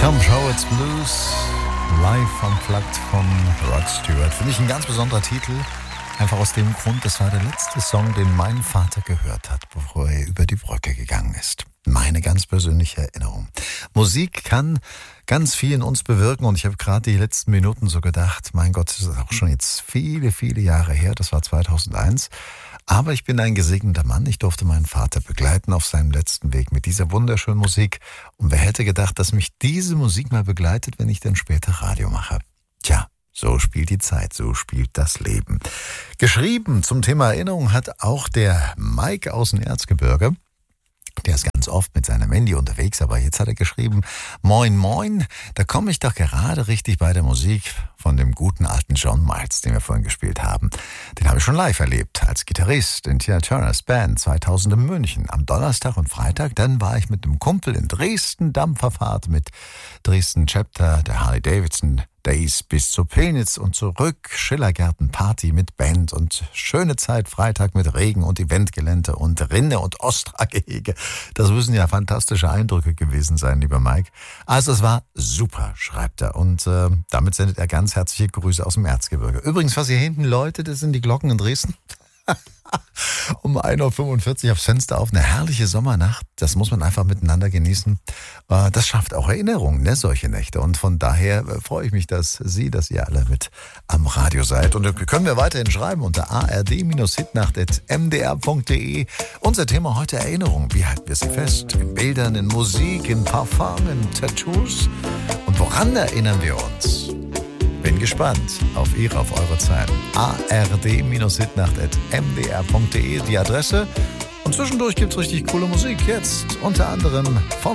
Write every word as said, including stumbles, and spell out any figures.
Tom Howard's Blues, live unplugged von Rod Stewart. Für mich ein ganz besonderer Titel, einfach aus dem Grund, das war der letzte Song, den mein Vater gehört hat, bevor er über die Brücke gegangen ist. Meine ganz persönliche Erinnerung. Musik kann ganz viel in uns bewirken und ich habe gerade die letzten Minuten so gedacht, mein Gott, das ist auch schon jetzt viele, viele Jahre her, das war zweitausendeins. Aber ich bin ein gesegneter Mann. Ich durfte meinen Vater begleiten auf seinem letzten Weg mit dieser wunderschönen Musik. Und wer hätte gedacht, dass mich diese Musik mal begleitet, wenn ich dann später Radio mache? Tja, so spielt die Zeit, so spielt das Leben. Geschrieben zum Thema Erinnerung hat auch der Mike aus dem Erzgebirge. Der ist ganz oft mit seinem Handy unterwegs, aber jetzt hat er geschrieben, Moin Moin, da komme ich doch gerade richtig bei der Musik von dem guten alten John Miles, den wir vorhin gespielt haben. Den habe ich schon live erlebt, als Gitarrist in Tina Turners Band zweitausend in München. Am Donnerstag und Freitag, dann war ich mit einem Kumpel in Dresden, Dampferfahrt mit Dresden Chapter, der Harley Davidson Days bis zur Pilnitz und zurück, Schillergärten-Party mit Band und schöne Zeit, Freitag mit Regen und Eventgelände und Rinde und Ostra-Gehege. Das müssen ja fantastische Eindrücke gewesen sein, lieber Mike. Also es war super, schreibt er. Und äh, damit sendet er ganz herzliche Grüße aus dem Erzgebirge. Übrigens, was hier hinten läutet, das sind die Glocken in Dresden. Um ein Uhr fünfundvierzig aufs Fenster auf, eine herrliche Sommernacht, das muss man einfach miteinander genießen. Das schafft auch Erinnerungen, ne, solche Nächte. Und von daher freue ich mich, dass Sie, dass ihr alle mit am Radio seid. Und können wir weiterhin schreiben unter a r d hitnacht at m d r punkt d e. Unser Thema heute Erinnerungen. Wie halten wir sie fest? In Bildern, in Musik, in Parfum, in Tattoos? Und woran erinnern wir uns? Bin gespannt auf Ihre, auf eure Zeit. a r d hitnacht at m d r punkt d e, die Adresse. Und zwischendurch gibt's richtig coole Musik. Jetzt unter anderem von